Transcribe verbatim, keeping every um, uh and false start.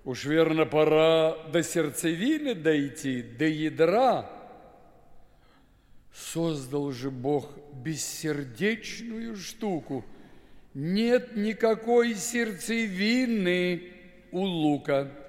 Уж верно, пора до сердцевины дойти, до ядра. Создал же Бог бессердечную штуку. Нет никакой сердцевины у лука.